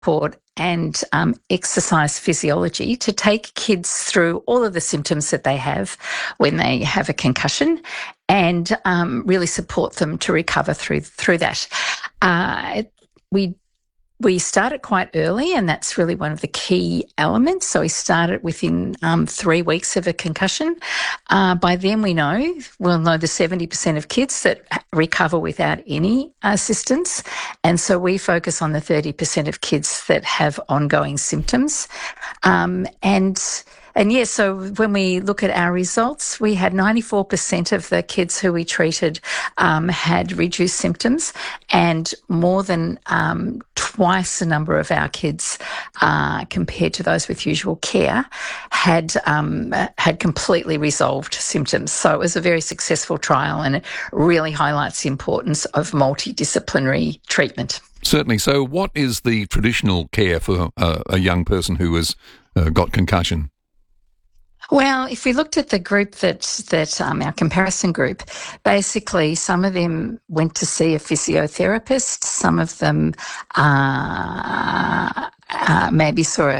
support and exercise physiology to take kids through all of the symptoms that they have when they have a concussion and really support them to recover through that. We started quite early, and that's really one of the key elements. So we started within 3 weeks of a concussion. By then we'll know the 70% of kids that recover without any assistance. And so we focus on the 30% of kids that have ongoing symptoms. So when we look at our results, we had 94% of the kids who we treated had reduced symptoms, and more than twice the number of our kids compared to those with usual care had completely resolved symptoms. So it was a very successful trial, and it really highlights the importance of multidisciplinary treatment. Certainly. So what is the traditional care for a young person who has got concussion? Well, if we looked at the group that our comparison group, basically some of them went to see a physiotherapist, some of them maybe saw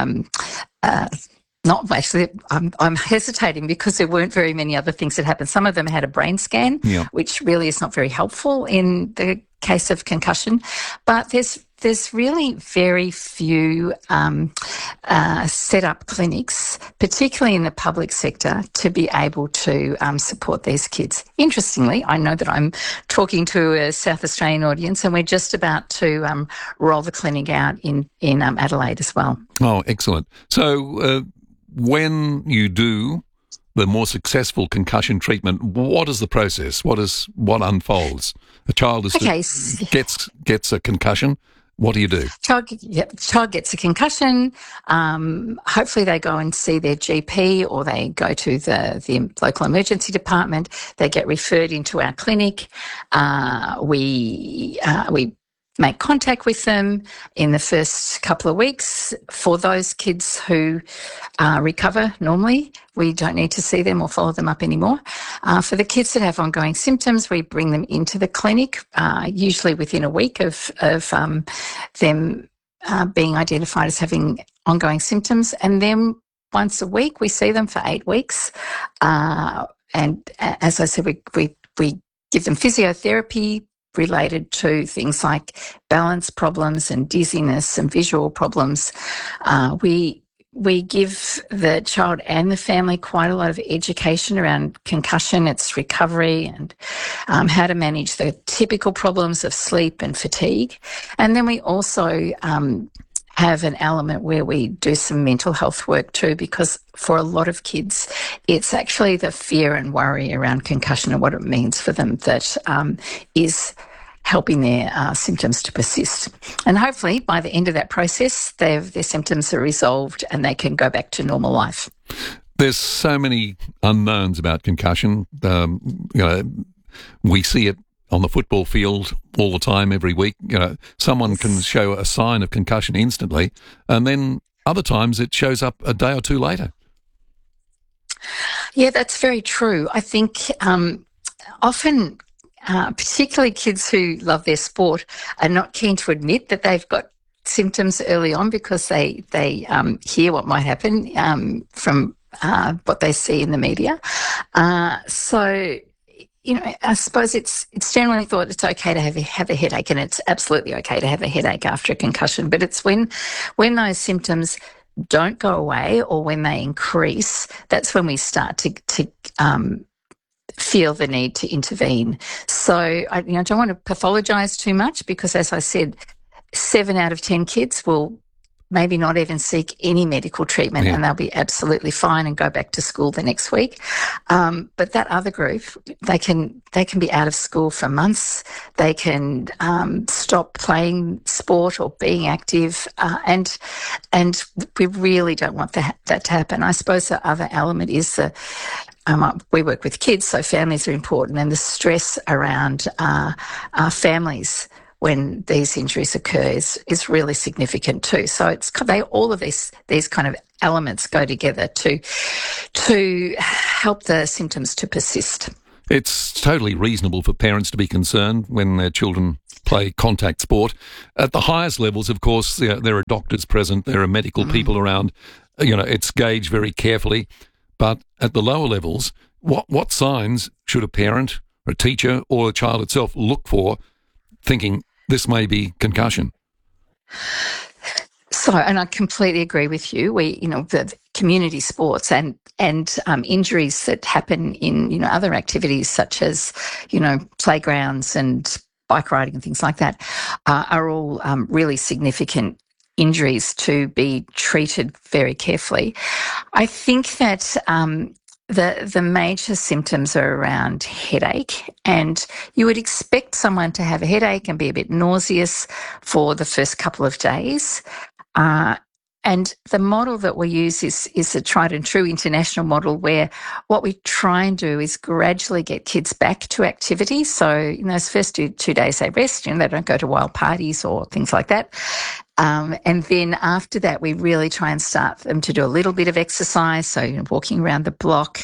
not actually, I'm hesitating because there weren't very many other things that happened. Some of them had a brain scan, which really is not very helpful in the case of concussion. But there's really very few set up clinics, particularly in the public sector, to be able to support these kids. Interestingly, I know that I'm talking to a South Australian audience, and we're just about to roll the clinic out in Adelaide as well. Oh, excellent. So when you do the more successful concussion treatment, what is the process? What unfolds? A child gets a concussion. What do you do? Child gets a concussion. Hopefully they go and see their GP, or they go to the local emergency department. They get referred into our clinic. We make contact with them in the first couple of weeks. For those kids who recover normally, we don't need to see them or follow them up anymore. For the kids that have ongoing symptoms, we bring them into the clinic, usually within a week of them being identified as having ongoing symptoms. And then once a week, we see them for 8 weeks. And as I said, we give them physiotherapy related to things like balance problems and dizziness and visual problems. We give the child and the family quite a lot of education around concussion, its recovery, and how to manage the typical problems of sleep and fatigue. And then we also have an element where we do some mental health work too, because for a lot of kids, it's actually the fear and worry around concussion and what it means for them that is helping their symptoms to persist. And hopefully by the end of that process, their symptoms are resolved and they can go back to normal life. There's so many unknowns about concussion. We see it on the football field all the time, every week. Someone can show a sign of concussion instantly, and then other times it shows up a day or two later. Yeah, that's very true. I think often, particularly kids who love their sport, are not keen to admit that they've got symptoms early on because they hear what might happen from what they see in the media. So, I suppose it's generally thought it's okay to have a headache, and it's absolutely okay to have a headache after a concussion. But it's when those symptoms don't go away or when they increase, that's when we start to feel the need to intervene. So I don't want to pathologise too much, because, as I said, 7 out of 10 kids will maybe not even seek any medical treatment, and they'll be absolutely fine and go back to school the next week. But that other group, they can be out of school for months. They can stop playing sport or being active, and we really don't want that to happen. I suppose the other element is we work with kids, so families are important, and the stress around our families when these injuries occur is really significant too. So all of these kind of elements go together to help the symptoms to persist. It's totally reasonable for parents to be concerned when their children play contact sport. At the highest levels, of course, there are doctors present, there are medical people around. It's gauged very carefully. But at the lower levels, what signs should a parent, or a teacher, or a child itself look for, thinking this may be concussion? So, and I completely agree with you. The community sports and injuries that happen in, other activities such as, playgrounds and bike riding and things like that are all really significant injuries to be treated very carefully. I think that the major symptoms are around headache, and you would expect someone to have a headache and be a bit nauseous for the first couple of days. And the model that we use is a tried and true international model where what we try and do is gradually get kids back to activity. So in those first 2 days they rest, they don't go to wild parties or things like that. And then after that, we really try and start them to do a little bit of exercise. So, walking around the block,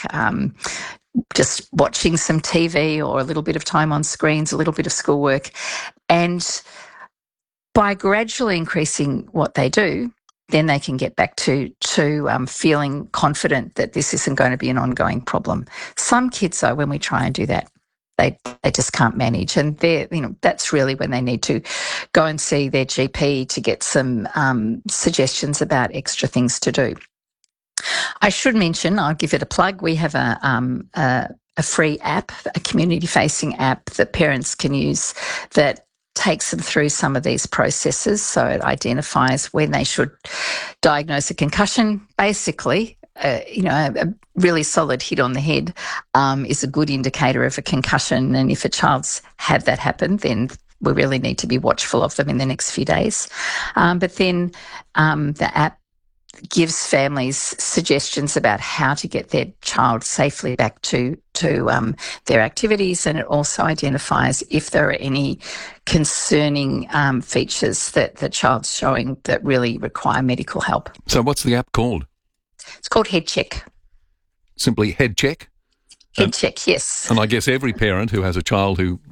just watching some TV or a little bit of time on screens, a little bit of schoolwork. And by gradually increasing what they do, then they can get back to feeling confident that this isn't going to be an ongoing problem. Some kids, though, when we try and do that, they just can't manage, and that's really when they need to go and see their GP to get some suggestions about extra things to do. I should mention, I'll give it a plug. We have a free app, a community-facing app that parents can use that takes them through some of these processes. So it identifies when they should diagnose a concussion. Basically, a really solid hit on the head is a good indicator of a concussion. And if a child's had that happen, then we really need to be watchful of them in the next few days. But then the app gives families suggestions about how to get their child safely back to their activities, and it also identifies if there are any concerning features that the child's showing that really require medical help. So what's the app called? It's called Head Check. Simply Head Check? Head Check, yes. And I guess every parent who has a child who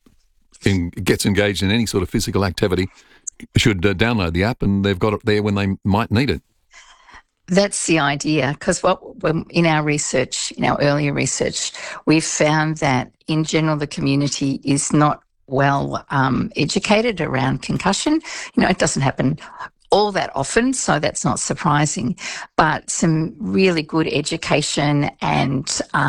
gets engaged in any sort of physical activity should download the app, and they've got it there when they might need it. That's the idea, because in our research, in our earlier research, we've found that in general the community is not well educated around concussion. It doesn't happen all that often, so that's not surprising. But some really good education and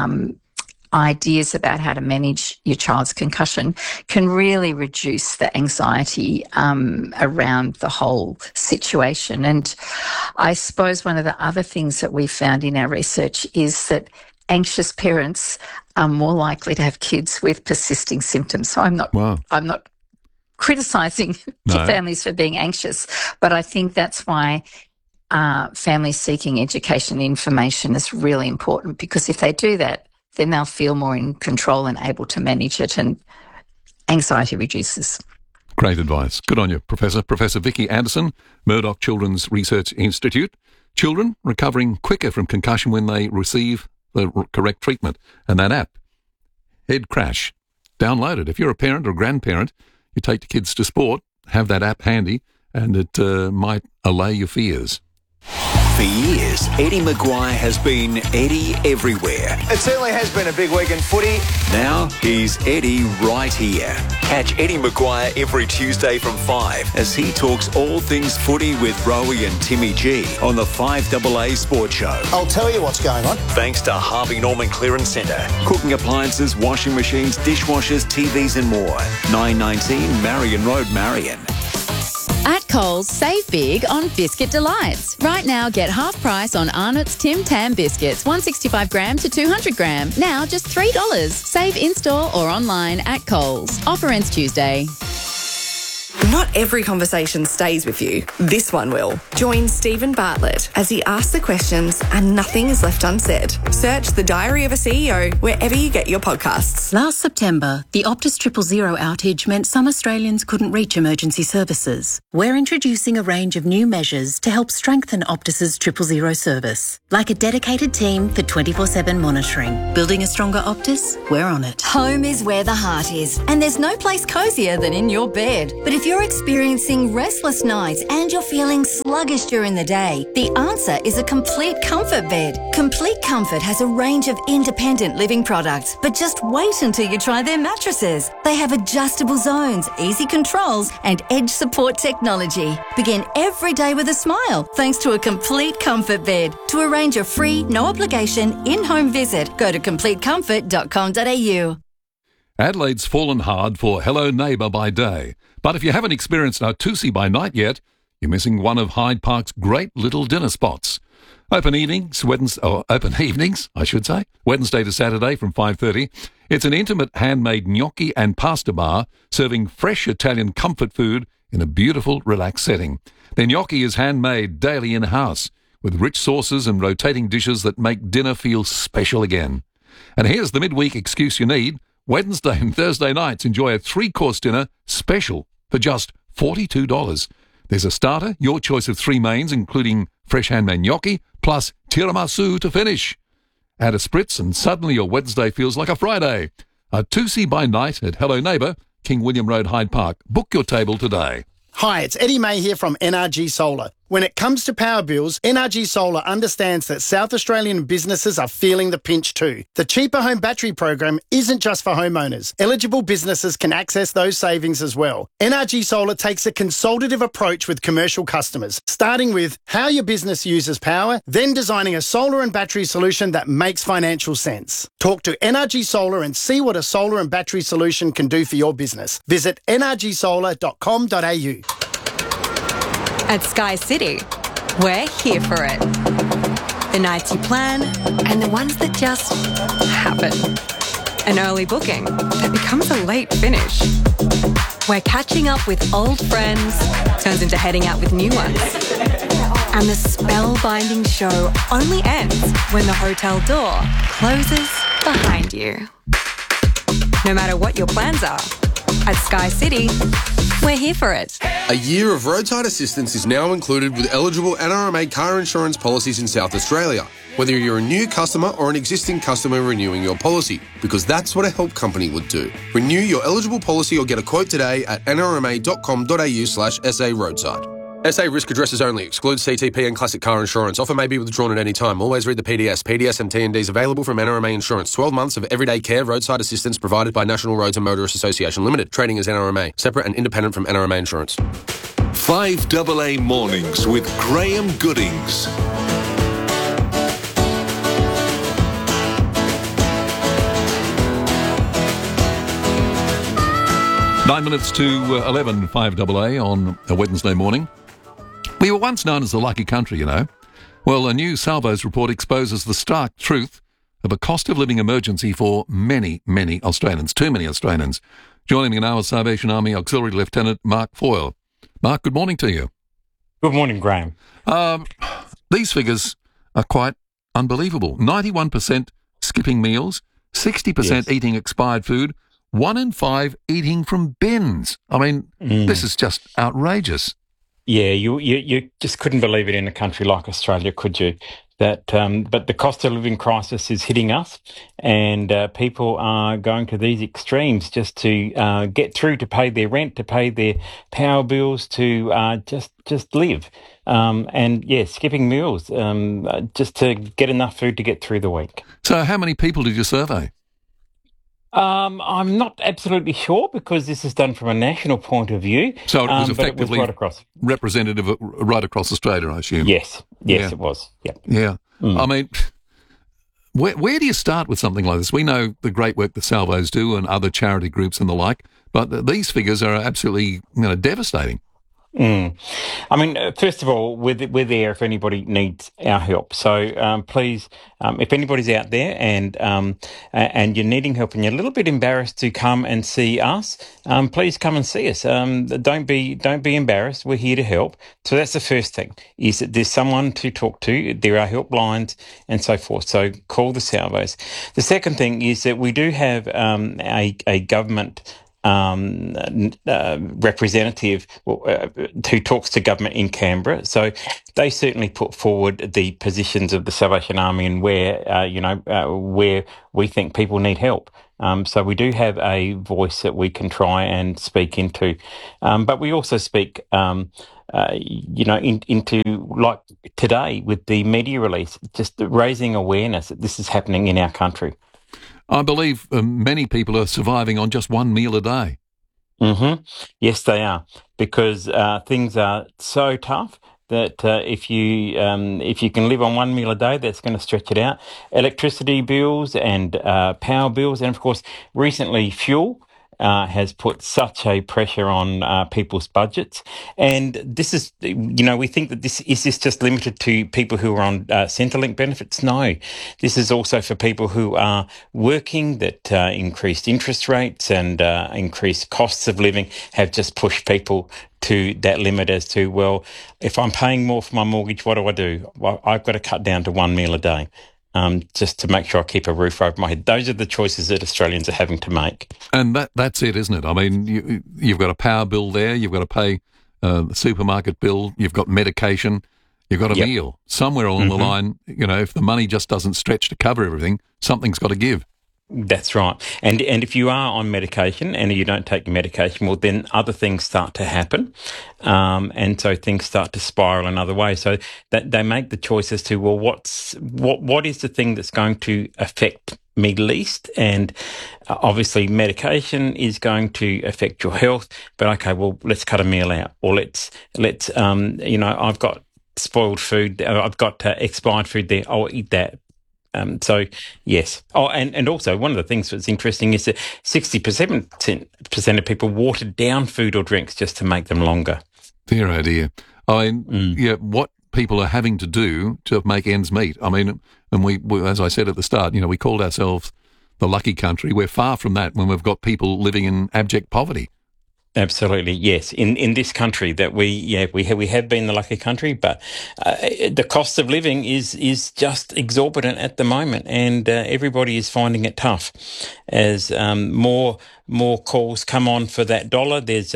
ideas about how to manage your child's concussion can really reduce the anxiety around the whole situation. And I suppose one of the other things that we found in our research is that anxious parents are more likely to have kids with persisting symptoms. So I'm not criticising families for being anxious, but I think that's why families seeking education and information is really important, because if they do that, then they'll feel more in control and able to manage it, and anxiety reduces. Great advice. Good on you, Professor. Professor Vicki Anderson, Murdoch Children's Research Institute. Children recovering quicker from concussion when they receive the correct treatment. And that app, Head Crash, download it. If you're a parent or grandparent, you take the kids to sport, have that app handy, and it might allay your fears. For years, Eddie Maguire has been Eddie everywhere. It certainly has been a big week in footy. Now he's Eddie right here. Catch Eddie Maguire every Tuesday from 5 as he talks all things footy with Rowie and Timmy G on the 5AA Sports Show. I'll tell you what's going on. Thanks to Harvey Norman Clearance Centre. Cooking appliances, washing machines, dishwashers, TVs and more. 919 Marion Road, Marion. At Coles, save big on Biscuit Delights. Right now, get half price on Arnott's Tim Tam biscuits, 165 gram to 200 gram. Now just $3. Save in-store or online at Coles. Offer ends Tuesday. Not every conversation stays with you. This one will. Join Stephen Bartlett as he asks the questions and nothing is left unsaid. Search The Diary of a CEO wherever you get your podcasts. Last September, the Optus 000 outage meant some Australians couldn't reach emergency services. We're introducing a range of new measures to help strengthen Optus's 000 service, like a dedicated team for 24/7 monitoring. Building a stronger Optus? We're on it. Home is where the heart is, and there's no place cosier than in your bed. But if you're experiencing restless nights and you're feeling sluggish during the day, the answer is a Complete Comfort bed. Complete Comfort has a range of independent living products, but just wait until you try their mattresses. They have adjustable zones, easy controls, and edge support technology. Begin every day with a smile thanks to a Complete Comfort bed. To arrange a free, no obligation, in-home visit, go to completecomfort.com.au. Adelaide's fallen hard for Hello Neighbour by day. But if you haven't experienced Artusi by night yet, you're missing one of Hyde Park's great little dinner spots. Open evenings, Wednesday to Saturday from 5:30. It's an intimate handmade gnocchi and pasta bar serving fresh Italian comfort food in a beautiful, relaxed setting. Their gnocchi is handmade daily in-house with rich sauces and rotating dishes that make dinner feel special again. And here's the midweek excuse you need. Wednesday and Thursday nights, enjoy a 3-course dinner special for just $42. There's a starter, your choice of 3 mains, including fresh handmade gnocchi, plus tiramisu to finish. Add a spritz and suddenly your Wednesday feels like a Friday. Artusi by night at Hello Neighbour, King William Road, Hyde Park. Book your table today. Hi, it's Eddie May here from NRG Solar. When it comes to power bills, NRG Solar understands that South Australian businesses are feeling the pinch too. The Cheaper Home Battery program isn't just for homeowners. Eligible businesses can access those savings as well. NRG Solar takes a consultative approach with commercial customers, starting with how your business uses power, then designing a solar and battery solution that makes financial sense. Talk to NRG Solar and see what a solar and battery solution can do for your business. Visit nrgsolar.com.au. At Sky City, we're here for it. The nights you plan and the ones that just happen. An early booking that becomes a late finish. Where catching up with old friends turns into heading out with new ones. And the spellbinding show only ends when the hotel door closes behind you. No matter what your plans are, at Sky City, we're here for it. A year of roadside assistance is now included with eligible NRMA car insurance policies in South Australia, whether you're a new customer or an existing customer renewing your policy, because that's what a help company would do. Renew your eligible policy or get a quote today at nrma.com.au/SA roadside. SA risk addresses only. Excludes CTP and classic car insurance. Offer may be withdrawn at any time. Always read the PDS. PDS and TNDs available from NRMA Insurance. 12 months of everyday care roadside assistance provided by National Roads and Motorists Association Limited. Trading as NRMA. Separate and independent from NRMA Insurance. 5AA Mornings with Graham Goodings. Nine minutes to 11, 5AA on a Wednesday morning. We were once known as the lucky country, you know. Well, a new Salvos report exposes the stark truth of a cost of living emergency for many, many Australians, too many Australians. Joining me now is Salvation Army Auxiliary Lieutenant Mark Foyle. Mark, good morning to you. Good morning, Graham. These figures are quite unbelievable. 91% skipping meals, 60% eating expired food, 1 in 5 eating from bins. I mean, this is just outrageous. Yeah, you just couldn't believe it in a country like Australia, could you? But the cost of living crisis is hitting us, and people are going to these extremes just to get through, to pay their rent, to pay their power bills, to just live. And yeah, skipping meals just to get enough food to get through the week. So how many people did you survey? I'm not absolutely sure because this is done from a national point of view. So it was effectively right across. Representative right across Australia, I assume. Yes, it was. Yeah. I mean, where do you start with something like this? We know the great work that Salvos do and other charity groups and the like, but these figures are absolutely devastating. I mean, first of all, we're there if anybody needs our help. So please, if anybody's out there and you're needing help and you're a little bit embarrassed to come and see us, please come and see us. Don't be embarrassed. We're here to help. So that's the first thing, is that there's someone to talk to. There are helplines and so forth. So call the Salvos. The second thing is that we do have a government representative who talks to government in Canberra. So they certainly put forward the positions of the Salvation Army and where we think people need help. So we do have a voice that we can try and speak into, but we also speak, into like today with the media release, just raising awareness that this is happening in our country. I believe many people are surviving on just one meal a day. Mm-hmm. Yes, they are, because things are so tough that if you can live on one meal a day, that's going to stretch it out. Electricity bills and power bills, and of course, recently fuel has put such a pressure on people's budgets. And this is, we think that this just limited to people who are on Centrelink benefits? No, this is also for people who are working, that increased interest rates and increased costs of living have just pushed people to that limit as to, well, if I'm paying more for my mortgage, what do? Well, I've got to cut down to one meal a day. Just to make sure I keep a roof over my head. Those are the choices that Australians are having to make. And that's it, isn't it? I mean, you've got a power bill there, you've got to pay the supermarket bill, you've got medication, you've got a meal. Somewhere along the line, if the money just doesn't stretch to cover everything, something's got to give. That's right. And if you are on medication and you don't take your medication, well, then other things start to happen. And so things start to spiral another way. So that they make the choice as to, well, what is the thing that's going to affect me least? And obviously medication is going to affect your health, but okay, well, let's cut a meal out, or let's I've got spoiled food, I've got expired food there, I'll eat that. So, yes. Oh, and also one of the things that's interesting is that 60% of people watered down food or drinks just to make them longer. Dear, oh dear. I mean, what people are having to do to make ends meet. I mean, and we, as I said at the start, we called ourselves the lucky country. We're far from that when we've got people living in abject poverty. Absolutely, yes. In this country that we have been the lucky country, but the cost of living is just exorbitant at the moment, and everybody is finding it tough as more calls come on for that dollar. There's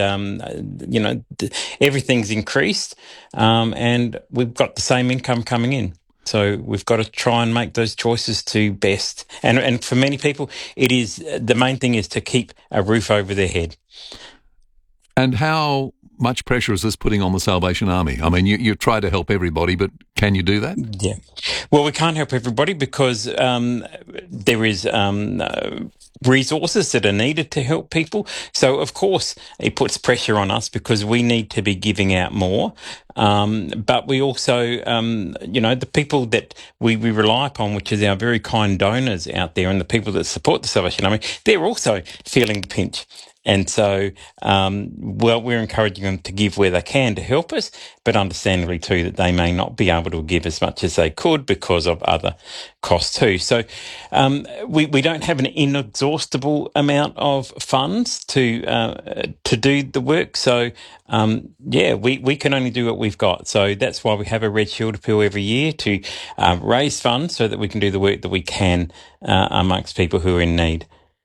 everything's increased, and we've got the same income coming in. So we've got to try and make those choices to best. And for many people, it is the main thing is to keep a roof over their head. And how much pressure is this putting on the Salvation Army? I mean, you try to help everybody, but can you do that? Yeah. Well, we can't help everybody because there is resources that are needed to help people. So, of course, it puts pressure on us because we need to be giving out more. But we also, the people that we rely upon, which is our very kind donors out there and the people that support the Salvation Army, they're also feeling the pinch. And so, we're encouraging them to give where they can to help us, but understandably too that they may not be able to give as much as they could because of other costs too. So, we don't have an inexhaustible amount of funds to do the work. So, we can only do what we've got. So that's why we have a Red Shield appeal every year to raise funds so that we can do the work that we can amongst people who are in need.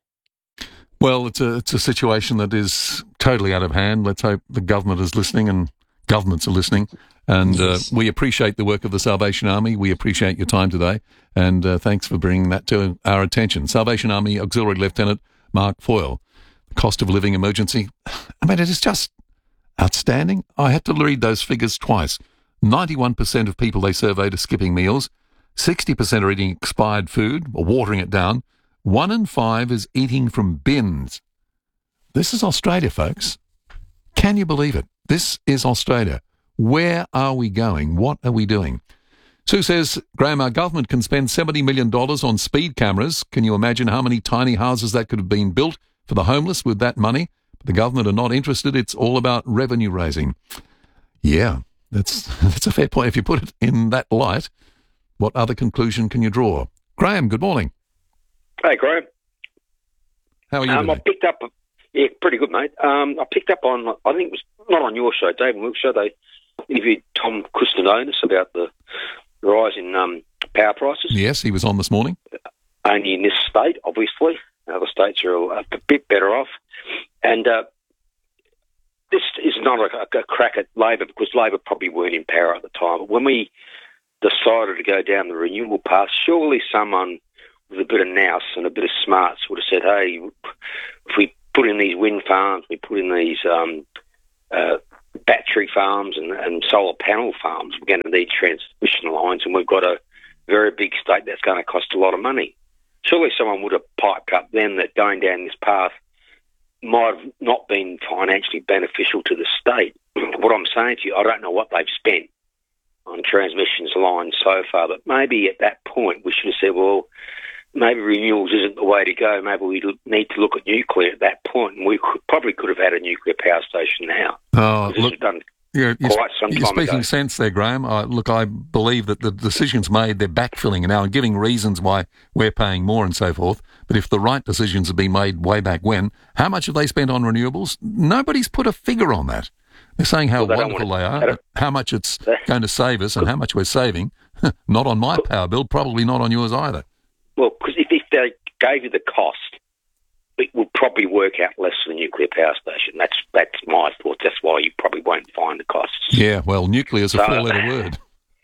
Well, it's a situation that is totally out of hand. Let's hope the government is listening and governments are listening. And we appreciate the work of the Salvation Army. We appreciate your time today. And thanks for bringing that to our attention. Salvation Army Auxiliary Lieutenant Mark Foyle. The cost of living emergency. I mean, it is just outstanding. I had to read those figures twice. 91% of people they surveyed are skipping meals. 60% are eating expired food or watering it down. 1 in 5 is eating from bins. This is Australia, folks. Can you believe it? This is Australia. Where are we going? What are we doing? Sue says, Graham, our government can spend $70 million on speed cameras. Can you imagine how many tiny houses that could have been built for the homeless with that money? But the government are not interested. It's all about revenue raising. Yeah, that's a fair point. If you put it in that light, what other conclusion can you draw? Graham, good morning. Hey, Graham. How are you today? I picked up... Yeah, pretty good, mate. I picked up on... I think it was not on your show, Dave and Wilk's show. They interviewed Tom Kustadonis about the rise in power prices. Yes, he was on this morning. Only in this state, obviously. Other states are a bit better off. And this is not a crack at Labor, because Labor probably weren't in power at the time. But when we decided to go down the renewable path, surely someone with a bit of nous and a bit of smarts would have said, hey, if we put in these wind farms, we put in these battery farms and solar panel farms, we're going to need transmission lines, and we've got a very big state that's going to cost a lot of money. Surely someone would have piped up then that going down this path might have not been financially beneficial to the state. What I'm saying to you, I don't know what they've spent on transmissions lines so far, but maybe at that point we should have said, well, maybe renewables isn't the way to go. Maybe we need to look at nuclear at that point, and we probably could have had a nuclear power station now. Oh, look, you're speaking ago. sense there, Graham. Look, I believe that the decisions made, they're backfilling now and giving reasons why we're paying more and so forth. But if the right decisions have been made way back when, how much have they spent on renewables? Nobody's put a figure on that. They're saying how wonderful they are, how much it's going to save us and how much we're saving. Not on my power bill, probably not on yours either. Well, because if they gave you the cost, it would probably work out less than a nuclear power station. That's my thought. That's why you probably won't find the costs. Yeah, well, nuclear is a four-letter word.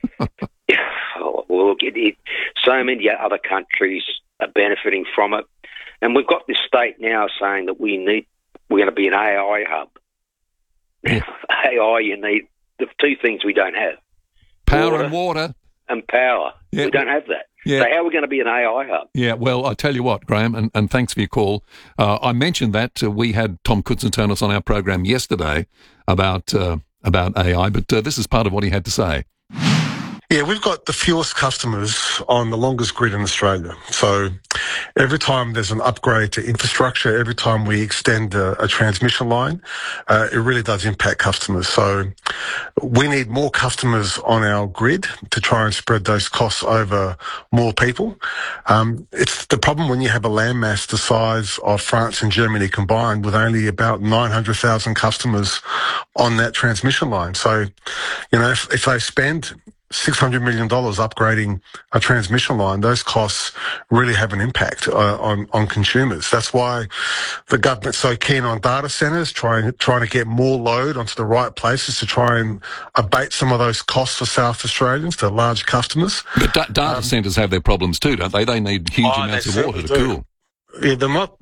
Well, look, so many other countries are benefiting from it. And we've got this state now saying that we're going to be an AI hub. Yeah. AI, you need the two things we don't have. Power and water. And power. Yeah. We don't have that. Yeah. So how are we going to be an AI hub? Yeah, well, I tell you what, Graham, and thanks for your call. I mentioned that we had Tom Kustadonis on our program yesterday about AI, but this is part of what he had to say. Yeah, we've got the fewest customers on the longest grid in Australia. So every time there's an upgrade to infrastructure, every time we extend a transmission line, it really does impact customers. So we need more customers on our grid to try and spread those costs over more people. It's the problem when you have a landmass the size of France and Germany combined with only about 900,000 customers on that transmission line. So, you know, if they spend $600 million upgrading a transmission line, those costs really have an impact on consumers. That's why the government's so keen on data centres, trying to get more load onto the right places to try and abate some of those costs for South Australians, to large customers. But data centres have their problems too, don't they? They need huge amounts of water to cool. Yeah, they're not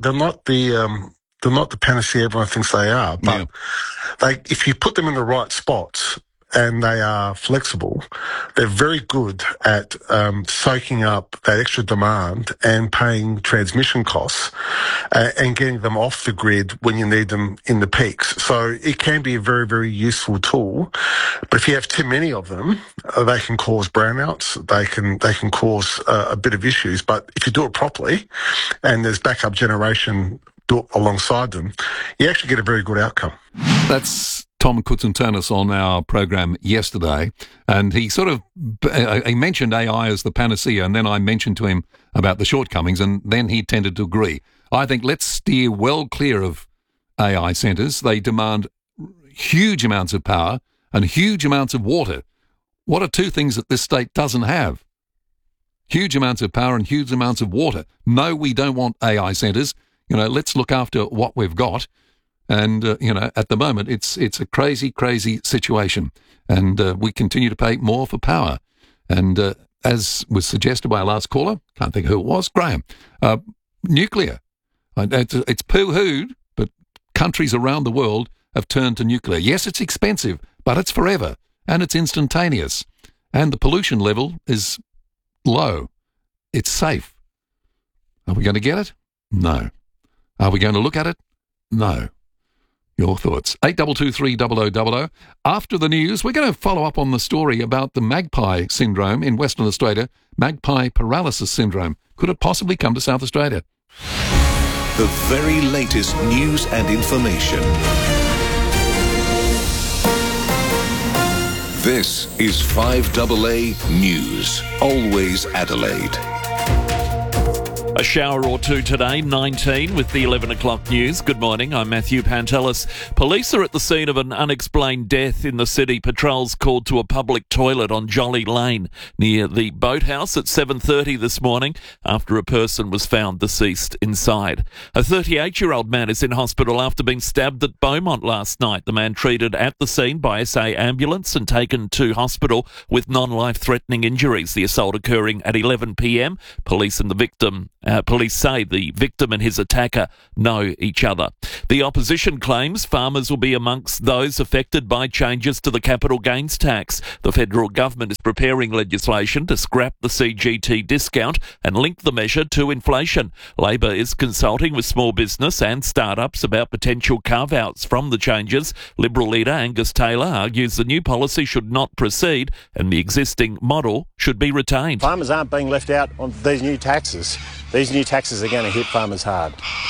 the panacea everyone thinks they are, but if you put them in the right spots and they are flexible, they're very good at soaking up that extra demand and paying transmission costs and getting them off the grid when you need them in the peaks. So it can be a very, very useful tool. But if you have too many of them, they can cause brownouts. They can cause a bit of issues. But if you do it properly and there's backup generation built alongside them, you actually get a very good outcome. That's Tom Kustadonis on our program yesterday, and he he mentioned AI as the panacea, and then I mentioned to him about the shortcomings, and then he tended to agree. I think let's steer well clear of AI centres. They demand huge amounts of power and huge amounts of water. What are two things that this state doesn't have? Huge amounts of power and huge amounts of water. No, we don't want AI centres. You know, let's look after what we've got. And, at the moment, it's a crazy, crazy situation. And we continue to pay more for power. And as was suggested by our last caller, can't think who it was, Graham, nuclear. It's poo-hooed, but countries around the world have turned to nuclear. Yes, it's expensive, but it's forever. And it's instantaneous. And the pollution level is low. It's safe. Are we going to get it? No. Are we going to look at it? No. Your thoughts. 8223 After the news, we're going to follow up on the story about the magpie syndrome in Western Australia, magpie paralysis syndrome. Could it possibly come to South Australia? The very latest news and information. This is 5AA News. Always Adelaide. A shower or two today, 19 with the 11 o'clock news. Good morning, I'm Matthew Pantelis. Police are at the scene of an unexplained death in the city. Patrols called to a public toilet on Jolly Lane near the boathouse at 7:30 this morning after a person was found deceased inside. A 38-year-old man is in hospital after being stabbed at Beaumont last night. The man treated at the scene by SA ambulance and taken to hospital with non-life-threatening injuries. The assault occurring at 11 p.m. Police say the victim and his attacker know each other. The opposition claims farmers will be amongst those affected by changes to the capital gains tax. The federal government is preparing legislation to scrap the CGT discount and link the measure to inflation. Labor is consulting with small business and startups about potential carve-outs from the changes. Liberal leader Angus Taylor argues the new policy should not proceed and the existing model should be retained. Farmers aren't being left out on these new taxes. These new taxes are going to hit farmers hard.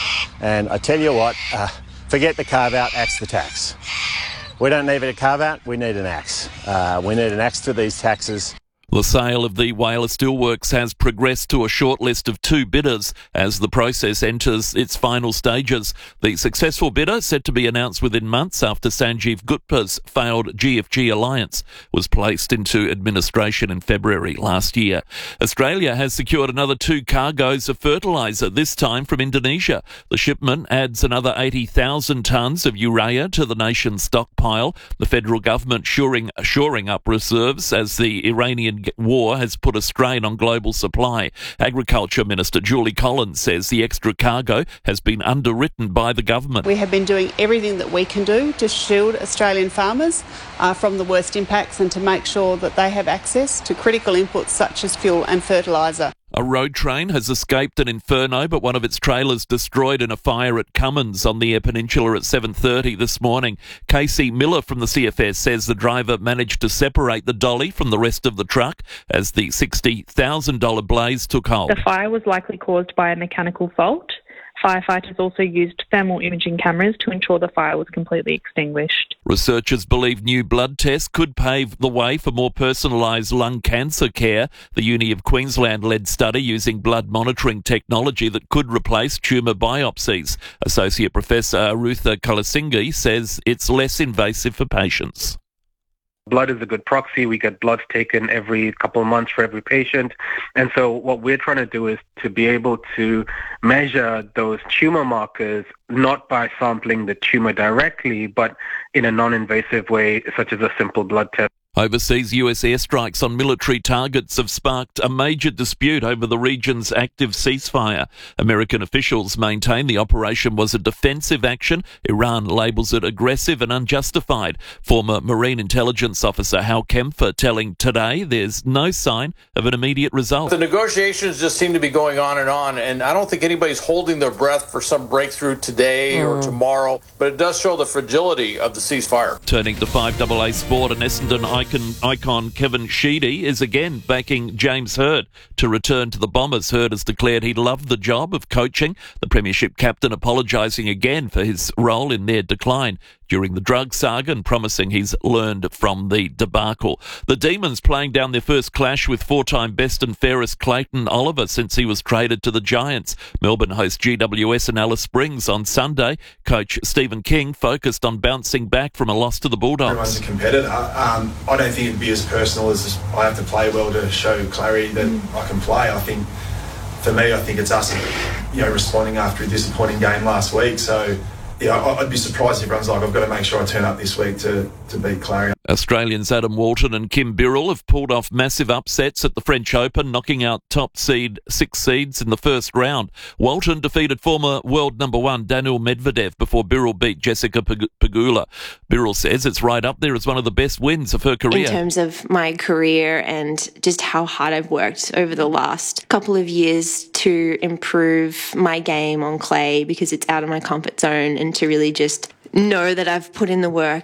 And I tell you what, forget the carve-out, axe the tax. We don't need a carve-out, we need an axe. We need an axe to these taxes. The sale of the Whyalla Steelworks has progressed to a short list of 2 bidders as the process enters its final stages. The successful bidder, set to be announced within months after Sanjeev Gupta's failed GFG alliance was placed into administration in February last year. Australia has secured another 2 cargoes of fertiliser, this time from Indonesia. The shipment adds another 80,000 tonnes of urea to the nation's stockpile. The federal government shoring up reserves as the Iranian war has put a strain on global supply. Agriculture Minister Julie Collins says the extra cargo has been underwritten by the government. We have been doing everything that we can do to shield Australian farmers from the worst impacts and to make sure that they have access to critical inputs such as fuel and fertiliser. A road train has escaped an inferno, but one of its trailers destroyed in a fire at Cummins on the Eyre Peninsula at 7:30 this morning. Casey Miller from the CFS says the driver managed to separate the dolly from the rest of the truck as the $60,000 blaze took hold. The fire was likely caused by a mechanical fault. Firefighters also used thermal imaging cameras to ensure the fire was completely extinguished. Researchers believe new blood tests could pave the way for more personalised lung cancer care. The Uni of Queensland led study using blood monitoring technology that could replace tumour biopsies. Associate Professor Arutha Kalasingi says it's less invasive for patients. Blood is a good proxy. We get bloods taken every couple of months for every patient. And so what we're trying to do is to be able to measure those tumour markers, not by sampling the tumour directly, but in a non-invasive way, such as a simple blood test. Overseas US airstrikes on military targets have sparked a major dispute over the region's active ceasefire. American officials maintain the operation was a defensive action. Iran labels it aggressive and unjustified. Former Marine Intelligence Officer Hal Kempfer telling Today there's no sign of an immediate result. The negotiations just seem to be going on, and I don't think anybody's holding their breath for some breakthrough today or tomorrow, but it does show the fragility of the ceasefire. Turning to 5AA Sport, and Essendon icon Kevin Sheedy is again backing James Hird to return to the Bombers. Hird has declared he loved the job of coaching. The Premiership captain apologising again for his role in their decline during the drug saga and promising he's learned from the debacle. The Demons playing down their first clash with 4-time best and fairest Clayton Oliver since he was traded to the Giants. Melbourne host GWS and Alice Springs on Sunday. Coach Stephen King focused on bouncing back from a loss to the Bulldogs. Everyone's a competitor. I don't think it'd be as personal as I have to play well to show clarity that I can play. I think for me, it's us, responding after a disappointing game last week. So I'd be surprised if everyone's like, I've got to make sure I turn up this week to beat Clarion. Australians Adam Walton and Kim Birrell have pulled off massive upsets at the French Open, knocking out top 6 seeds in the first round. Walton defeated former world number 1 Daniil Medvedev before Birrell beat Jessica Pegula. Birrell says it's right up there as one of the best wins of her career. In terms of my career and just how hard I've worked over the last couple of years to improve my game on clay because it's out of my comfort zone, and to really just know that I've put in the work.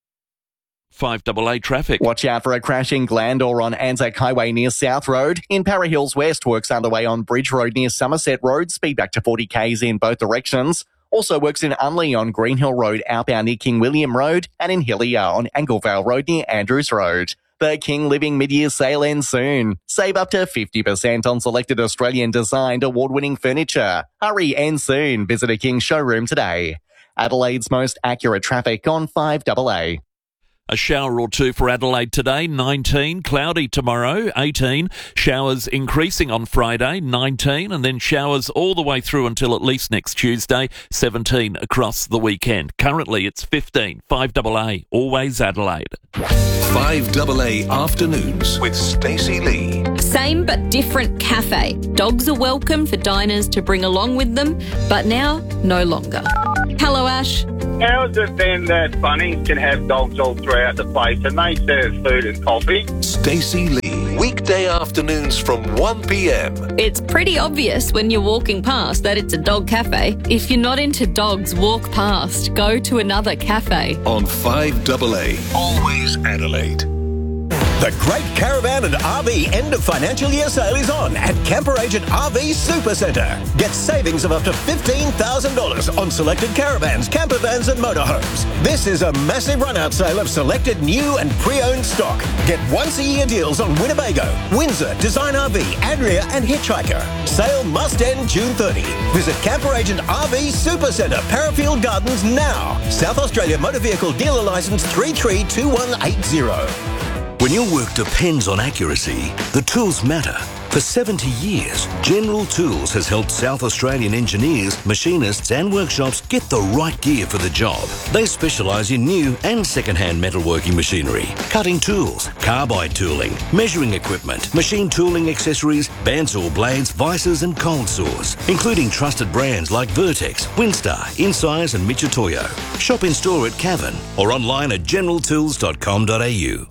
5AA traffic. Watch out for a crash in Glandore on Anzac Highway near South Road. In Para Hills West, works underway on Bridge Road near Somerset Road. Speed back to 40 k's in both directions. Also works in Unley on Greenhill Road outbound near King William Road and in Hillier on Anglevale Road near Andrews Road. The King Living mid-year sale ends soon. Save up to 50% on selected Australian-designed award-winning furniture. Hurry, end soon. Visit a King showroom today. Adelaide's most accurate traffic on 5AA. A shower or two for Adelaide today, 19. Cloudy tomorrow, 18. Showers increasing on Friday, 19. And then showers all the way through until at least next Tuesday, 17 across the weekend. Currently it's 15. 5AA, always Adelaide. 5AA Afternoons with Stacey Lee. Same but different cafe. Dogs are welcome for diners to bring along with them, but now no longer. Hello, Ash. How is it then that Bunnings can have dogs all throughout the place and they serve food and coffee? Stacey Lee, weekday afternoons from 1 p.m. It's pretty obvious when you're walking past that it's a dog cafe. If you're not into dogs, walk past. Go to another cafe. On 5AA, always Adelaide. The Great Caravan and RV End of Financial Year sale is on at Camper Agent RV Supercentre. Get savings of up to $15,000 on selected caravans, camper vans and motorhomes. This is a massive run-out sale of selected new and pre-owned stock. Get once-a-year deals on Winnebago, Windsor, Design RV, Adria and Hitchhiker. Sale must end June 30. Visit Camper Agent RV Supercentre, Parafield Gardens now. South Australia Motor Vehicle Dealer Licence 332180. When your work depends on accuracy, the tools matter. For 70 years, General Tools has helped South Australian engineers, machinists and workshops get the right gear for the job. They specialise in new and second-hand metalworking machinery, cutting tools, carbide tooling, measuring equipment, machine tooling accessories, bandsaw blades, vices and cold saws, including trusted brands like Vertex, Winstar, Insize and Mitutoyo. Shop in store at Cavan or online at generaltools.com.au.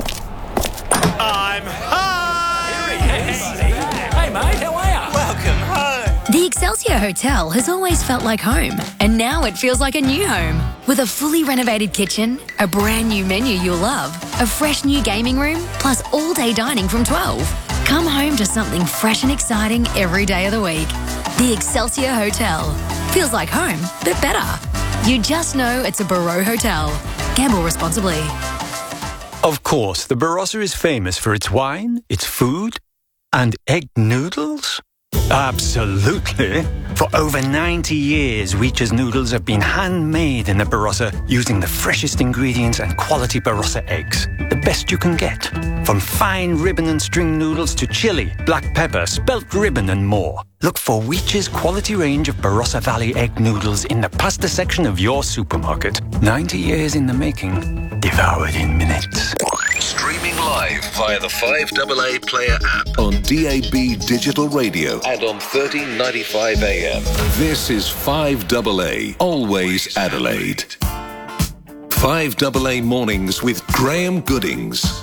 I'm home! Hey, mate, how are you? Welcome home. The Excelsior Hotel has always felt like home, and now it feels like a new home. With a fully renovated kitchen, a brand new menu you'll love, a fresh new gaming room, plus all-day dining from 12. Come home to something fresh and exciting every day of the week. The Excelsior Hotel. Feels like home, but better. You just know it's a Barreau Hotel. Gamble responsibly. Of course, the Barossa is famous for its wine, its food, and egg noodles. Absolutely. For over 90 years, Weech's noodles have been handmade in the Barossa using the freshest ingredients and quality Barossa eggs. The best you can get. From fine ribbon and string noodles to chili, black pepper, spelt ribbon and more. Look for Weech's quality range of Barossa Valley egg noodles in the pasta section of your supermarket. 90 years in the making, devoured in minutes. Streaming live via the 5AA Player app on DAB Digital Radio and on 1395 AM. This is 5AA, always Adelaide. 5AA Mornings with Graham Goodings.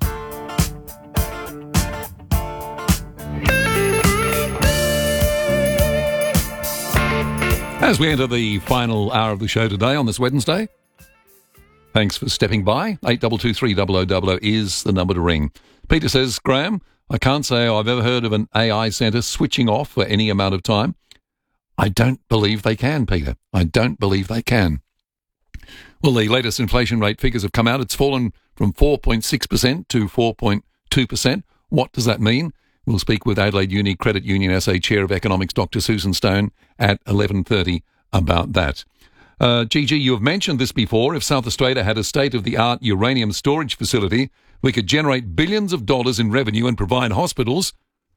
As we enter the final hour of the show today on this Wednesday, thanks for stepping by. 8223 is the number to ring. Peter says, Graham, I can't say I've ever heard of an AI centre switching off for any amount of time. I don't believe they can, Peter. I don't believe they can. Well, the latest inflation rate figures have come out. It's fallen from 4.6% to 4.2%. What does that mean? We'll speak with Adelaide Uni Credit Union SA Chair of Economics, Dr. Susan Stone, at 11:30 about that. Gigi, you have mentioned this before. If South Australia had a state-of-the-art uranium storage facility, we could generate billions of dollars in revenue and provide hospitals,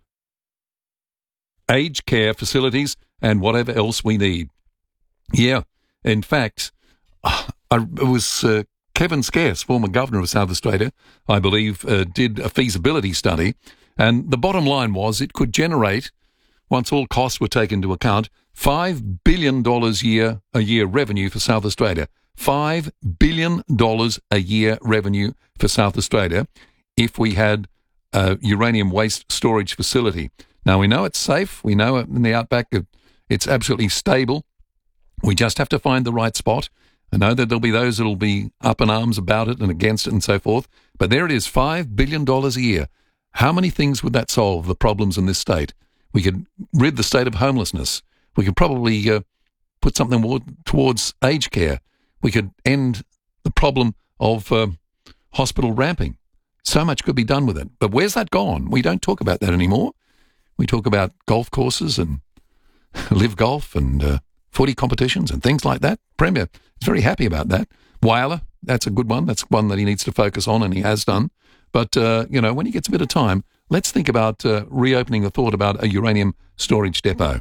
aged care facilities, and whatever else we need. Yeah, in fact, it was Kevin Scarce, former Governor of South Australia, I believe, did a feasibility study. And the bottom line was it could generate, once all costs were taken into account, $5 billion a year revenue for South Australia. $5 billion a year revenue for South Australia if we had a uranium waste storage facility. Now, we know it's safe. We know in the outback it's absolutely stable. We just have to find the right spot. I know that there'll be those that'll be up in arms about it and against it and so forth. But there it is, $5 billion a year. How many things would that solve, the problems in this state? We could rid the state of homelessness. We could probably put something towards aged care. We could end the problem of hospital ramping. So much could be done with it. But where's that gone? We don't talk about that anymore. We talk about golf courses and live golf and footy competitions and things like that. Premier is very happy about that. Whyalla, that's a good one. That's one that he needs to focus on, and he has done. But, when he gets a bit of time, let's think about reopening the thought about a uranium storage depot.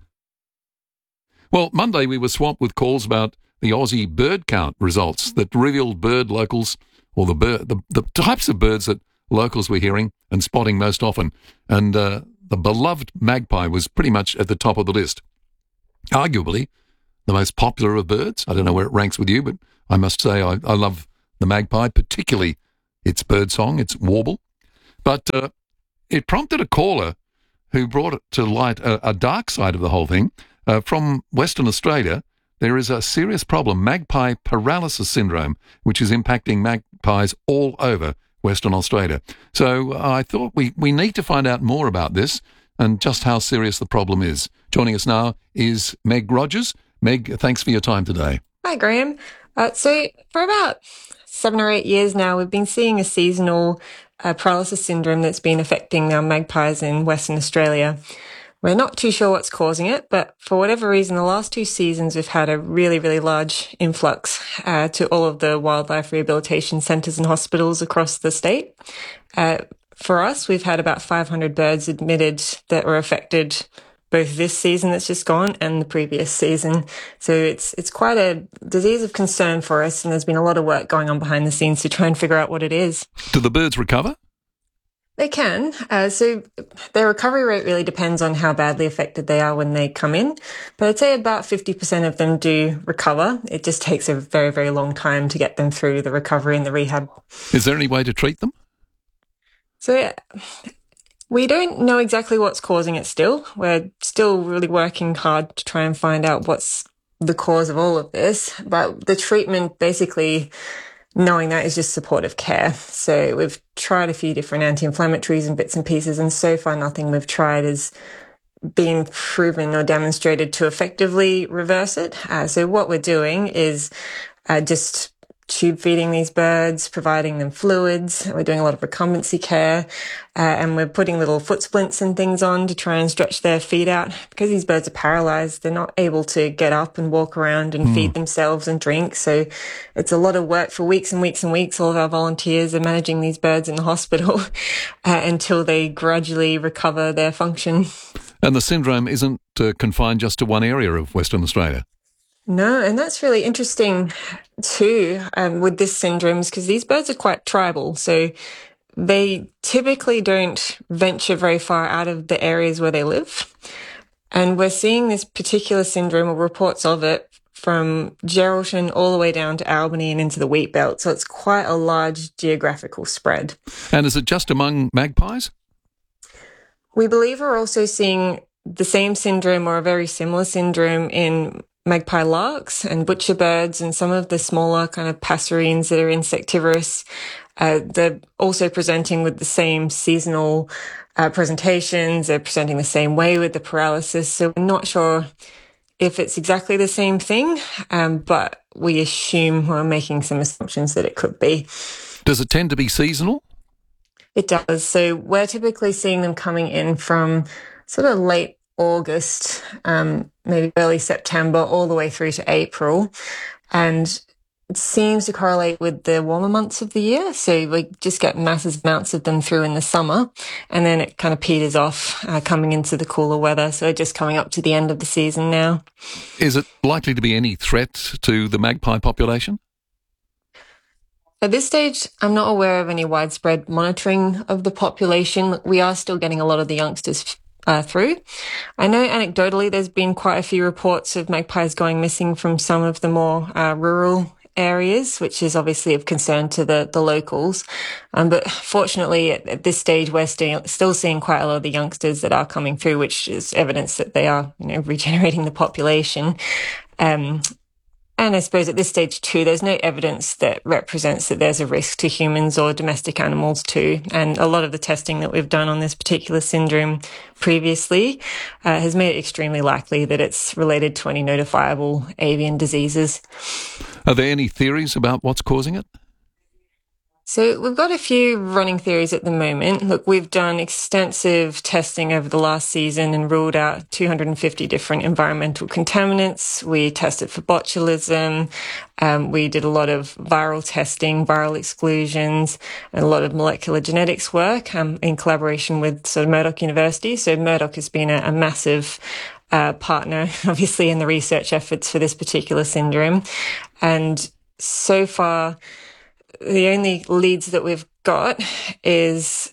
Well, Monday we were swamped with calls about the Aussie bird count results that revealed bird locals, or the types of birds that locals were hearing and spotting most often. And the beloved magpie was pretty much at the top of the list. Arguably the most popular of birds. I don't know where it ranks with you, but I must say I love the magpie, particularly its bird song, its warble. But it prompted a caller who brought to light a dark side of the whole thing. From Western Australia, there is a serious problem, magpie paralysis syndrome, which is impacting magpies all over Western Australia. So I thought we need to find out more about this and just how serious the problem is. Joining us now is Meg Rogers. Meg, thanks for your time today. Hi, Graham. So for about 7 or 8 years now, we've been seeing a seasonal paralysis syndrome that's been affecting our magpies in Western Australia. We're not too sure what's causing it, but for whatever reason, the last 2 seasons we've had a really, really large influx to all of the wildlife rehabilitation centres and hospitals across the state. For us, we've had about 500 birds admitted that were affected both this season that's just gone and the previous season. So it's quite a disease of concern for us, and there's been a lot of work going on behind the scenes to try and figure out what it is. Do the birds recover? They can. So their recovery rate really depends on how badly affected they are when they come in. But I'd say about 50% of them do recover. It just takes a very, very long time to get them through the recovery and the rehab. Is there any way to treat them? So we don't know exactly what's causing it still. We're still really working hard to try and find out what's the cause of all of this. But the treatment, basically, knowing that, is just supportive care. So we've tried a few different anti-inflammatories and bits and pieces, and so far nothing we've tried has been proven or demonstrated to effectively reverse it. So what we're doing is just tube feeding these birds, providing them fluids. We're doing a lot of recumbency care, and we're putting little foot splints and things on to try and stretch their feet out. Because these birds are paralyzed, they're not able to get up and walk around and feed themselves and drink. So it's a lot of work for weeks and weeks and weeks. All of our volunteers are managing these birds in the hospital until they gradually recover their function. And the syndrome isn't confined just to one area of Western Australia? No, and that's really interesting too with this syndrome, because these birds are quite tribal. So they typically don't venture very far out of the areas where they live. And we're seeing this particular syndrome, or reports of it, from Geraldton all the way down to Albany and into the wheat belt. So it's quite a large geographical spread. And is it just among magpies? We believe we're also seeing the same syndrome or a very similar syndrome in magpie larks and butcher birds and some of the smaller kind of passerines that are insectivorous. They're also presenting with the same seasonal presentations. They're presenting the same way with the paralysis. So we're not sure if it's exactly the same thing, but we assume, we're making some assumptions that it could be. Does it tend to be seasonal? It does. So we're typically seeing them coming in from sort of late August, maybe early September, all the way through to April. And it seems to correlate with the warmer months of the year. So we just get massive amounts of them through in the summer, and then it kind of peters off coming into the cooler weather. So we're just coming up to the end of the season now. Is it likely to be any threat to the magpie population? At this stage, I'm not aware of any widespread monitoring of the population. We are still getting a lot of the youngsters through. I know anecdotally there's been quite a few reports of magpies going missing from some of the more rural areas, which is obviously of concern to the locals. But fortunately, at this stage, we're still seeing quite a lot of the youngsters that are coming through, which is evidence that they are, regenerating the population. And And I suppose at this stage too, there's no evidence that represents that there's a risk to humans or domestic animals too. And a lot of the testing that we've done on this particular syndrome previously has made it extremely likely that it's related to any notifiable avian diseases. Are there any theories about what's causing it? So we've got a few running theories at the moment. Look, we've done extensive testing over the last season and ruled out 250 different environmental contaminants. We tested for botulism. We did a lot of viral testing, viral exclusions, and a lot of molecular genetics work in collaboration with sort of Murdoch University. So Murdoch has been a massive partner, obviously, in the research efforts for this particular syndrome. And so far, the only leads that we've got is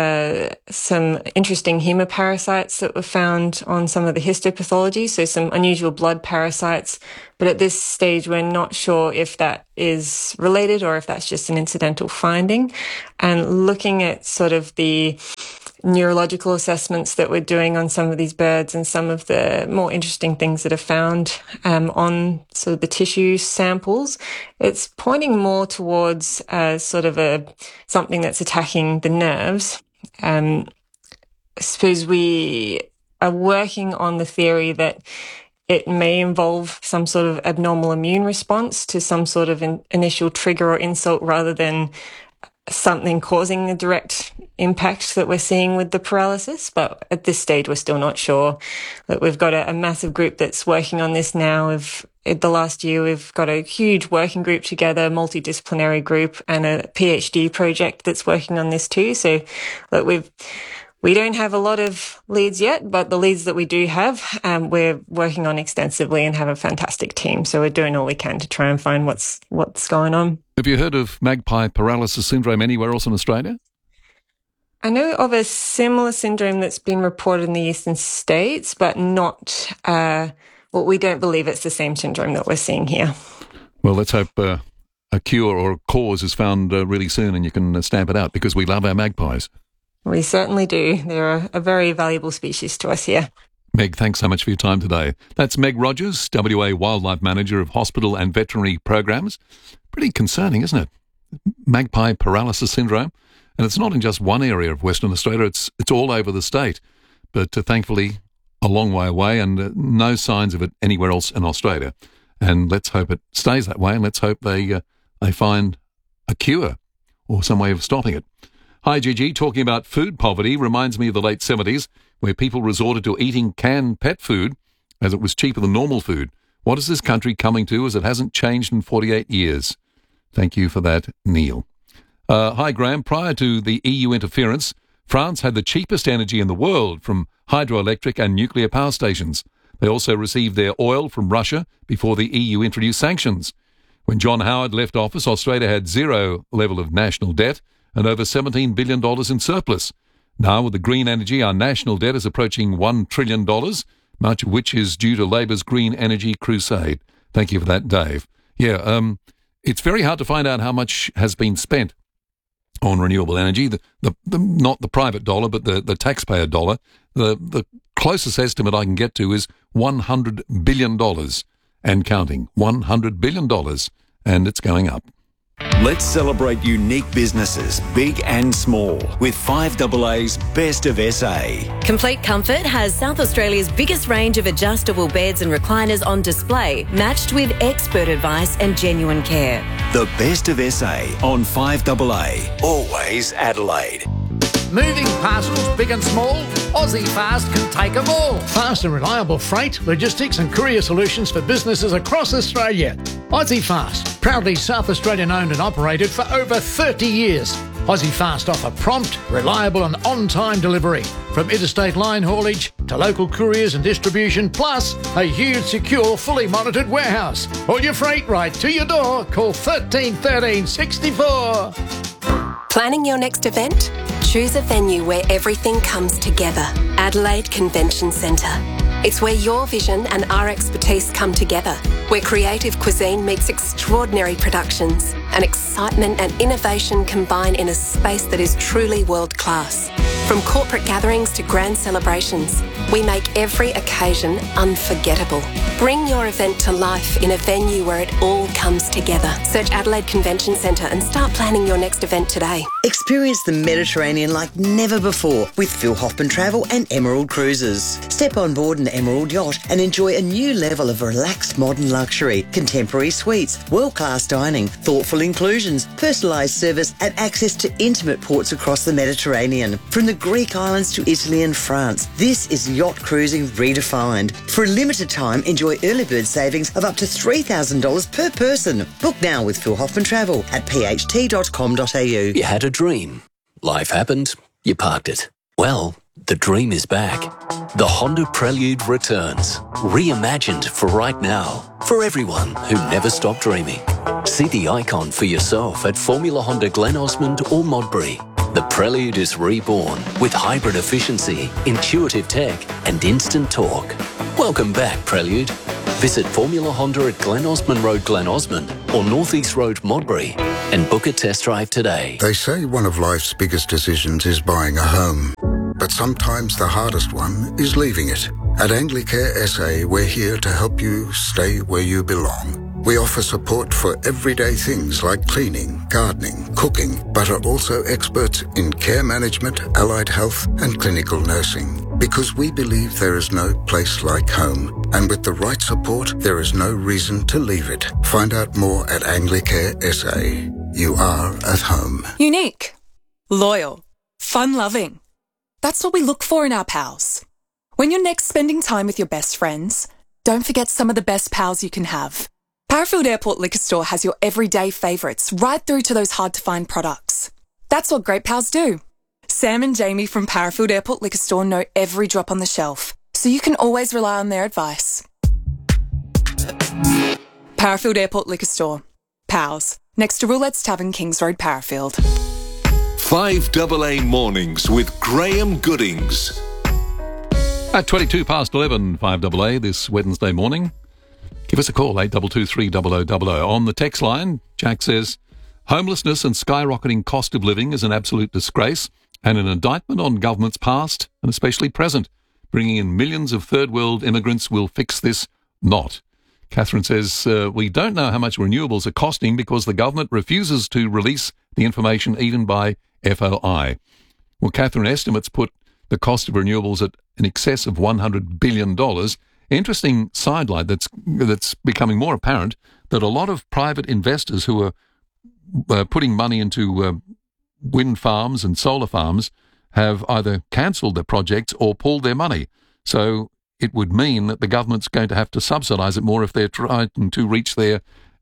some interesting hemoparasites that were found on some of the histopathology, so some unusual blood parasites. But at this stage, we're not sure if that is related or if that's just an incidental finding. And looking at sort of the neurological assessments that we're doing on some of these birds and some of the more interesting things that are found on sort of the tissue samples, it's pointing more towards sort of something that's attacking the nerves. I suppose we are working on the theory that it may involve some sort of abnormal immune response to some sort of initial trigger or insult rather than something causing the direct impact that we're seeing with the paralysis. But at this stage, we're still not sure. That we've got a massive group that's working on this now. In the last year, we've got a huge working group together, multidisciplinary group, and a PhD project that's working on this too. So that we don't have a lot of leads yet, but the leads that we do have, we're working on extensively and have a fantastic team. So we're doing all we can to try and find what's going on. Have you heard of magpie paralysis syndrome anywhere else in Australia? I know of a similar syndrome that's been reported in the eastern states, but not, we don't believe it's the same syndrome that we're seeing here. Well, let's hope a cure or a cause is found really soon and you can stamp it out, because we love our magpies. We certainly do. They're a very valuable species to us here. Meg, thanks so much for your time today. That's Meg Rogers, WA Wildlife Manager of Hospital and Veterinary Programs. Pretty concerning, isn't it? Magpie paralysis syndrome. And it's not in just one area of Western Australia, it's all over the state. But thankfully, a long way away and no signs of it anywhere else in Australia. And let's hope it stays that way, and let's hope they find a cure or some way of stopping it. Hi, Gigi. Talking about food poverty reminds me of the late 70s, where people resorted to eating canned pet food as it was cheaper than normal food. What is this country coming to, as it hasn't changed in 48 years? Thank you for that, Neil. Hi, Graham. Prior to the EU interference, France had the cheapest energy in the world from hydroelectric and nuclear power stations. They also received their oil from Russia before the EU introduced sanctions. When John Howard left office, Australia had zero level of national debt and over $17 billion in surplus. Now, with the green energy, our national debt is approaching $1 trillion, much of which is due to Labor's green energy crusade. Thank you for that, Dave. Yeah, it's very hard to find out how much has been spent on renewable energy, not the private dollar, but the taxpayer dollar. The closest estimate I can get to is $100 billion and counting. $100 billion, and it's going up. Let's celebrate unique businesses, big and small, with 5AA's Best of SA. Complete Comfort has South Australia's biggest range of adjustable beds and recliners on display, matched with expert advice and genuine care. The Best of SA on 5AA, always Adelaide. Moving parcels, big and small, Aussie Fast can take them all. Fast and reliable freight, logistics and courier solutions for businesses across Australia. Aussie Fast, proudly South Australian owned and operated for over 30 years. Aussie Fast offer prompt, reliable and on-time delivery, from interstate line haulage to local couriers and distribution, plus a huge, secure, fully monitored warehouse. All your freight right to your door. Call 13 13 64. Planning your next event? Choose a venue where everything comes together. Adelaide Convention Centre. It's where your vision and our expertise come together, where creative cuisine meets extraordinary productions, and excitement and innovation combine in a space that is truly world-class. From corporate gatherings to grand celebrations, we make every occasion unforgettable. Bring your event to life in a venue where it all comes together. Search Adelaide Convention Centre and start planning your next event today. Experience the Mediterranean like never before with Phil Hoffman Travel and Emerald Cruises. Step on board an Emerald yacht and enjoy a new level of relaxed modern luxury, contemporary suites, world-class dining, thoughtful inclusions, personalised service and access to intimate ports across the Mediterranean. From the Greek islands to Italy and France, this is yacht cruising redefined. For a limited time, enjoy early bird savings of up to $3,000 per person. Book now with Phil Hoffman Travel at pht.com.au. You had a dream. Life happened. You parked it. Well, the dream is back. The Honda Prelude returns. Reimagined for right now. For everyone who never stopped dreaming. See the icon for yourself at Formula Honda Glen Osmond or Modbury. The Prelude is reborn with hybrid efficiency, intuitive tech and instant torque. Welcome back, Prelude. Visit Formula Honda at Glen Osmond Road, Glen Osmond or North East Road, Modbury and book a test drive today. They say one of life's biggest decisions is buying a home. But sometimes the hardest one is leaving it. At Anglicare SA, we're here to help you stay where you belong. We offer support for everyday things like cleaning, gardening, cooking, but are also experts in care management, allied health and clinical nursing. Because we believe there is no place like home. And with the right support, there is no reason to leave it. Find out more at Anglicare SA. You are at home. Unique, loyal, fun-loving. That's what we look for in our pals. When you're next spending time with your best friends, don't forget some of the best pals you can have. Parafield Airport Liquor Store has your everyday favourites right through to those hard-to-find products. That's what great pals do. Sam and Jamie from Parafield Airport Liquor Store know every drop on the shelf, so you can always rely on their advice. Parafield Airport Liquor Store. Pals. Next to Roulette's Tavern, Kings Road, Parafield. 5AA Mornings with Graham Goodings. At 22 past 11, 5AA this Wednesday morning. Give us a call, 8223 0000. On the text line, Jack says, homelessness and skyrocketing cost of living is an absolute disgrace and an indictment on governments past and especially present. Bringing in millions of third world immigrants will fix this not. Catherine says, we don't know how much renewables are costing because the government refuses to release the information even by FOI. Well, Catherine, estimates put the cost of renewables at in excess of $100 billion. Interesting sidelight that's becoming more apparent, that a lot of private investors who are putting money into wind farms and solar farms have either cancelled their projects or pulled their money. So it would mean that the government's going to have to subsidise it more if they're trying to reach their